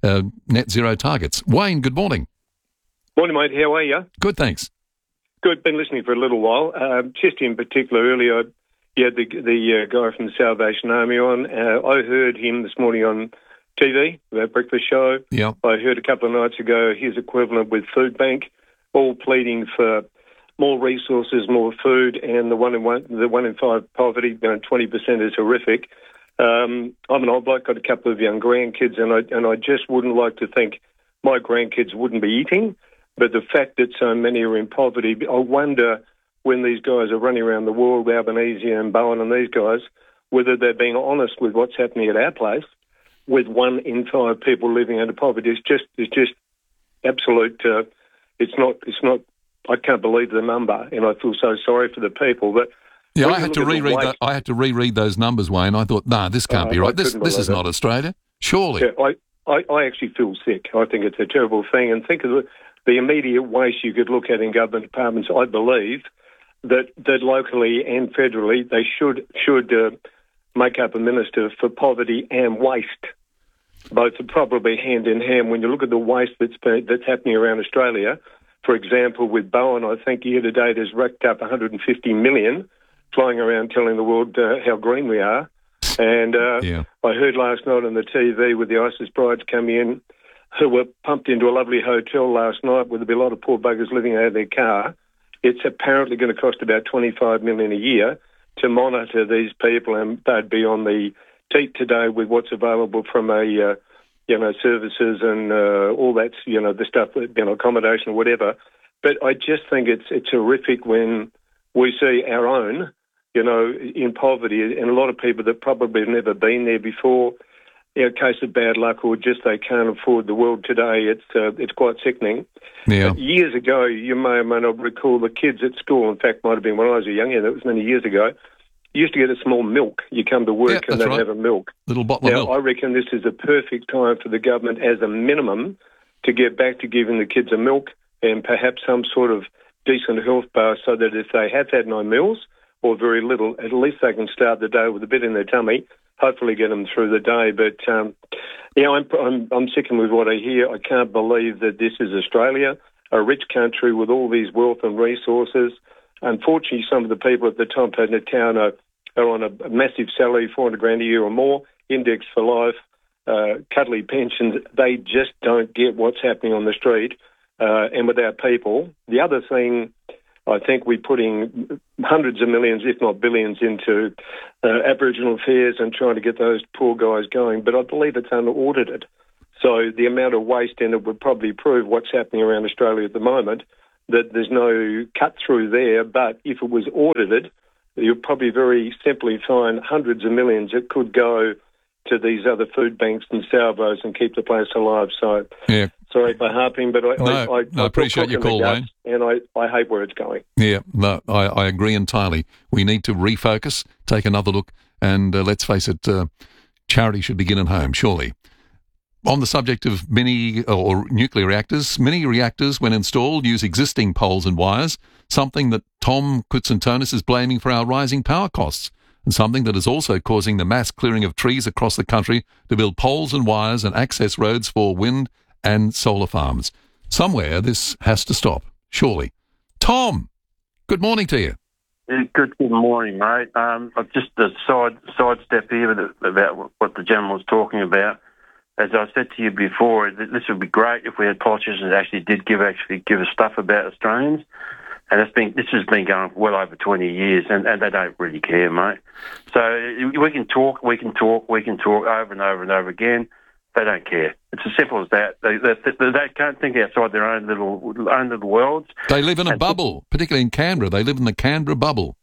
net zero targets. Wayne, good morning. Morning, mate. How are you? Good, thanks. Good. Been listening for a little while. Just in particular, earlier, you had the guy from the Salvation Army on. I heard him this morning on TV, that breakfast show. Yeah. I heard a couple of nights ago his equivalent with Food Bank, all pleading for more resources, more food, and the one in five poverty, 20% is horrific. I'm an old bloke, got a couple of young grandkids, and I just wouldn't like to think my grandkids wouldn't be eating. But the fact that so many are in poverty, I wonder when these guys are running around the world, Albanese and Bowen and these guys, whether they're being honest with what's happening at our place, with 1 in 5 people living under poverty. It's just absolute. It's not. I can't believe the number, and I feel so sorry for the people. But yeah, I had to reread that. I had to reread those numbers, Wayne. I thought, this can't be right. This is not Australia, surely. Yeah, I actually feel sick. I think it's a terrible thing, and think of the immediate waste you could look at in government departments. I believe that locally and federally they should make up a minister for poverty and waste. Both are probably hand in hand. When you look at the waste that's happening around Australia, for example, with Bowen, I think year to date has racked up 150 million, flying around telling the world how green we are. And I heard last night on the TV with the ISIS brides coming in, who were pumped into a lovely hotel last night where there'd be a lot of poor buggers living out of their car. It's apparently going to cost about $25 million a year to monitor these people, and they'd be on the teat today with what's available from services and all that, the stuff, accommodation or whatever. But I just think it's horrific when we see our own, in poverty, and a lot of people that probably have never been there before. a case of bad luck or just they can't afford the world today. It's quite sickening. Yeah. Years ago, you may or may not recall the kids at school, in fact, might have been when I was a youngster, that was many years ago, you used to get a small milk. You come to work and they'd have a milk. Little bottle of milk. I reckon this is a perfect time for the government, as a minimum, to get back to giving the kids a milk and perhaps some sort of decent health bar, so that if they have had no meals or very little, at least they can start the day with a bit in their tummy, hopefully get them through the day. But, I'm sickened with what I hear. I can't believe that this is Australia, a rich country with all these wealth and resources. Unfortunately, some of the people at the top end of town are on a massive salary, $400,000 a year or more, indexed for life, cuddly pensions. They just don't get what's happening on the street. And with our people, the other thing, I think we're putting hundreds of millions, if not billions, into Aboriginal affairs and trying to get those poor guys going. But I believe it's unaudited. So the amount of waste in it would probably prove what's happening around Australia at the moment, that there's no cut through there. But if it was audited, you'll probably very simply find hundreds of millions that could go to these other food banks and salvos and keep the place alive. So, sorry for harping, but I appreciate your call, Wayne. And I hate where it's going. Yeah, no, I agree entirely. We need to refocus, take another look, and let's face it, charity should begin at home, surely. On the subject of mini or nuclear reactors, mini reactors, when installed, use existing poles and wires, something that Tom Koutsantonis is blaming for our rising power costs, and something that is also causing the mass clearing of trees across the country to build poles and wires and access roads for wind and solar farms. Somewhere this has to stop, surely. Tom, good morning to you. Good morning, mate. Just a sidestep here about what the gentleman was talking about. As I said to you before, this would be great if we had politicians that actually did give us stuff about Australians. And this has been going for well over 20 years, and they don't really care, mate. So we can talk over and over and over again. They don't care. It's as simple as that. They can't think outside their own little worlds. They live in a bubble, particularly in Canberra. They live in the Canberra bubble.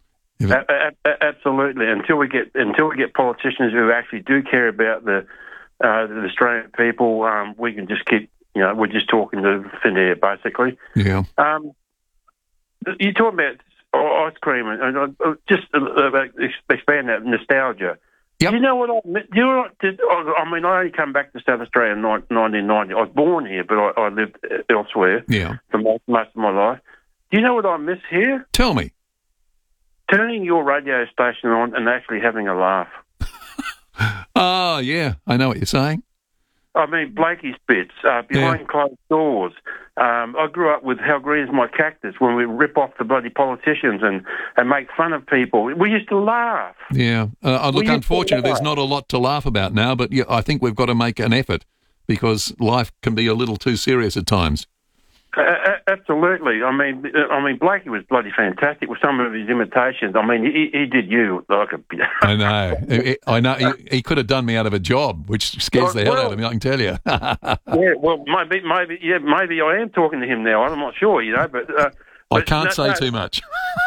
Absolutely. Until we get politicians who actually do care about the Australian people, we can just keep. We're just talking to thin air, basically. Yeah. You talk about ice cream and just expand that nostalgia. Yep. You know what I mean, I only come back to South Australia in 1990. I was born here, but I lived elsewhere for most of my life. Do you know what I miss here? Tell me. Turning your radio station on and actually having a laugh. Oh, yeah. I know what you're saying. I mean, Blakey's bits, behind closed doors. I grew up with How Green Is My Cactus, when we rip off the bloody politicians and make fun of people. We used to laugh. Yeah. Look, unfortunately, there's not a lot to laugh about now, but I think we've got to make an effort because life can be a little too serious at times. Absolutely. I mean, Blakey was bloody fantastic with some of his imitations. I mean, he did you like a. I know. He could have done me out of a job, which scares the hell out of me. I can tell you. Yeah. Well, maybe I am talking to him now. I'm not sure, but I can't say too much.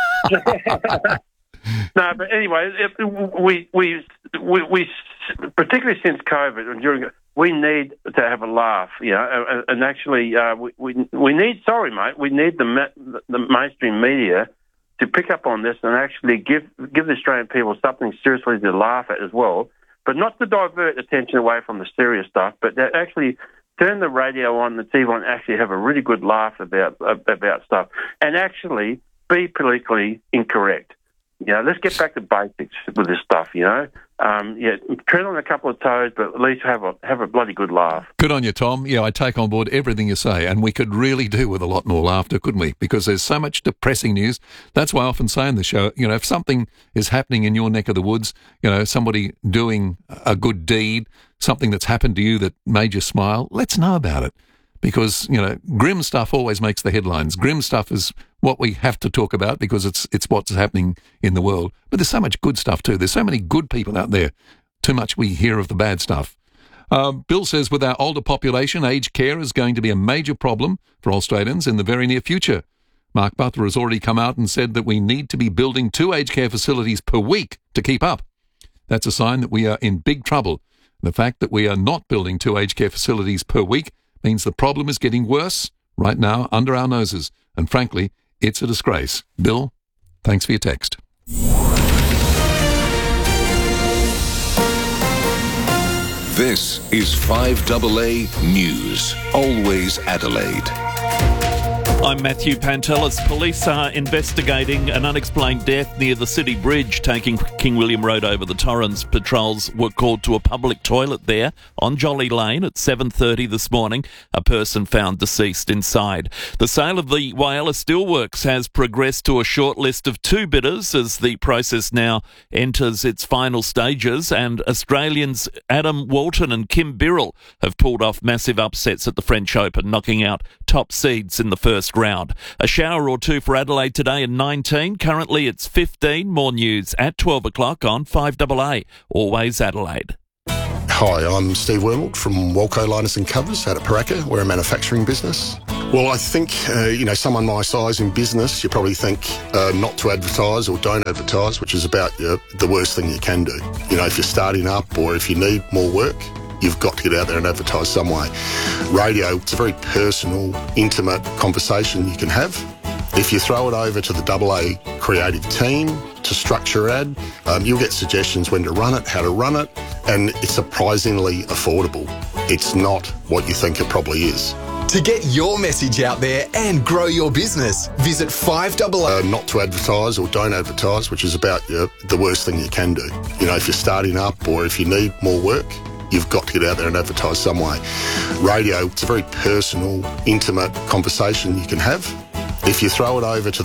No, but anyway, we particularly since COVID and during. We need to have a laugh, and actually, we need. Sorry, mate, we need the mainstream media to pick up on this and actually give the Australian people something seriously to laugh at as well, but not to divert attention away from the serious stuff, but to actually turn the radio on, the TV on, and actually have a really good laugh about stuff, and actually be politically incorrect. Let's get back to basics with this stuff, tread on a couple of toes, but at least have a bloody good laugh. Good on you, Tom. Yeah, I take on board everything you say, and we could really do with a lot more laughter, couldn't we? Because there's so much depressing news. That's why I often say in the show, if something is happening in your neck of the woods, somebody doing a good deed, something that's happened to you that made you smile, let's know about it. Because, grim stuff always makes the headlines. Grim stuff is what we have to talk about because it's what's happening in the world. But there's so much good stuff too. There's so many good people out there. Too much we hear of the bad stuff. Bill says with our older population, aged care is going to be a major problem for Australians in the very near future. Mark Butler has already come out and said that we need to be building 2 aged care facilities per week to keep up. That's a sign that we are in big trouble. The fact that we are not building 2 aged care facilities per week means the problem is getting worse right now under our noses. And frankly, it's a disgrace. Bill, thanks for your text. This is 5AA News. Always Adelaide. I'm Matthew Pantelis. Police are investigating an unexplained death near the City Bridge taking King William Road over the Torrens. Patrols were called to a public toilet there on Jolly Lane at 7:30 this morning. A person found deceased inside. The sale of the Whyalla Steelworks has progressed to a short list of 2 bidders as the process now enters its final stages, and Australians Adam Walton and Kim Birrell have pulled off massive upsets at the French Open, knocking out top seeds in the first round. A shower or two for Adelaide today in 19. Currently it's 15. More news at 12 o'clock on 5AA. Always Adelaide. Hi, I'm Steve Wormald from Walco Liners and Covers out at Paraka. We're a manufacturing business. Well, I think, someone my size in business, you probably think not to advertise or don't advertise, which is about the worst thing you can do. If you're starting up or if you need more work, you've got to get out there and advertise some way. Radio, it's a very personal, intimate conversation you can have. If you throw it over to the AA creative team to structure ad, you'll get suggestions when to run it, how to run it, and it's surprisingly affordable. It's not what you think it probably is. To get your message out there and grow your business, visit 5AA. Not to advertise or don't advertise, which is about the worst thing you can do. If you're starting up or if you need more work, you've got to get out there and advertise some way. Radio, it's a very personal, intimate conversation you can have. If you throw it over to